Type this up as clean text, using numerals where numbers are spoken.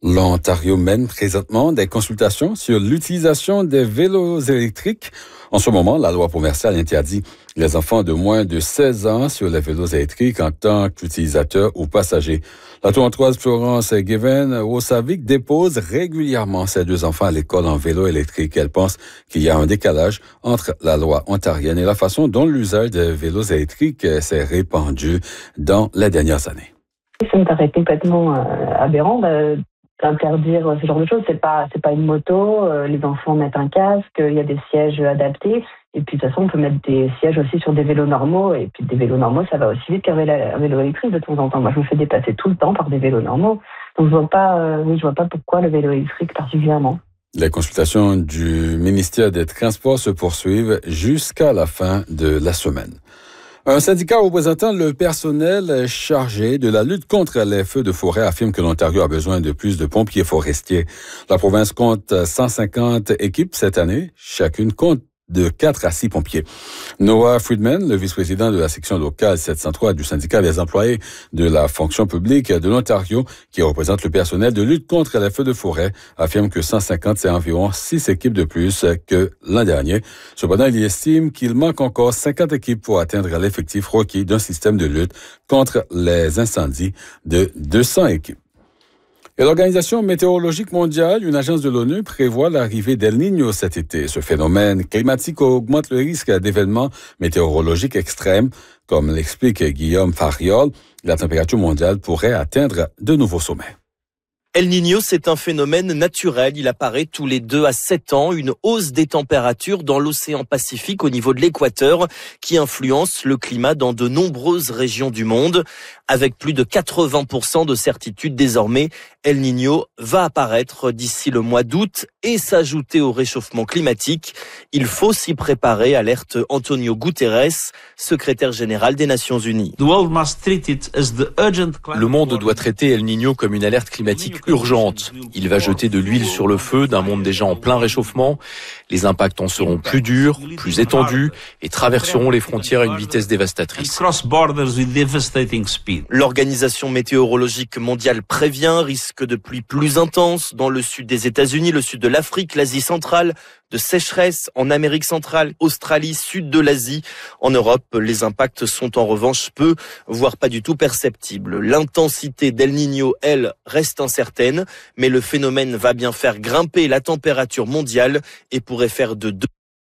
L'Ontario mène présentement des consultations sur l'utilisation des vélos électriques. En ce moment, la loi provinciale interdit les enfants de moins de 16 ans sur les vélos électriques en tant qu'utilisateurs ou passagers. La torontoise Florence Given-Wosavic dépose régulièrement ses deux enfants à l'école en vélo électrique. Elle pense qu'il y a un décalage entre la loi ontarienne et la façon dont l'usage des vélos électriques s'est répandu dans les dernières années. Ça me paraît complètement aberrant d'interdire ce genre de choses. C'est pas une moto, les enfants mettent un casque, il y a des sièges adaptés. Et puis de toute façon, on peut mettre des sièges aussi sur des vélos normaux. Et puis des vélos normaux, ça va aussi vite qu'un vélo électrique de temps en temps. Moi, je me fais dépasser tout le temps par des vélos normaux. Donc je vois pas pourquoi le vélo électrique particulièrement. Les consultations du ministère des Transports se poursuivent jusqu'à la fin de la semaine. Un syndicat représentant le personnel chargé de la lutte contre les feux de forêt affirme que l'Ontario a besoin de plus de pompiers forestiers. La province compte 150 équipes cette année. Chacune compte de 4 à 6 pompiers. Noah Friedman, le vice-président de la section locale 703 du syndicat des employés de la fonction publique de l'Ontario, qui représente le personnel de lutte contre les feux de forêt, affirme que 150, c'est environ 6 équipes de plus que l'an dernier. Cependant, il estime qu'il manque encore 50 équipes pour atteindre l'effectif requis d'un système de lutte contre les incendies de 200 équipes. Et l'Organisation météorologique mondiale, une agence de l'ONU, prévoit l'arrivée d'El Niño cet été. Ce phénomène climatique augmente le risque d'événements météorologiques extrêmes. Comme l'explique Guillaume Fariol, la température mondiale pourrait atteindre de nouveaux sommets. El Niño, c'est un phénomène naturel. Il apparaît tous les 2 à 7 ans, une hausse des températures dans l'océan Pacifique au niveau de l'équateur qui influence le climat dans de nombreuses régions du monde. Avec plus de 80% de certitude désormais, El Niño va apparaître d'ici le mois d'août et s'ajouter au réchauffement climatique. Il faut s'y préparer, alerte Antonio Guterres, secrétaire général des Nations Unies. Le monde doit traiter El Niño comme une alerte climatique urgente. Il va jeter de l'huile sur le feu d'un monde déjà en plein réchauffement. Les impacts en seront plus durs, plus étendus et traverseront les frontières à une vitesse dévastatrice. L'Organisation météorologique mondiale prévient risque de pluie plus intense dans le sud des États-Unis, le sud de l'Afrique, l'Asie centrale, de sécheresse en Amérique centrale, Australie, sud de l'Asie. En Europe, les impacts sont en revanche peu, voire pas du tout perceptibles. L'intensité d'El Niño, elle, reste incertaine, mais le phénomène va bien faire grimper la température mondiale et pourrait faire de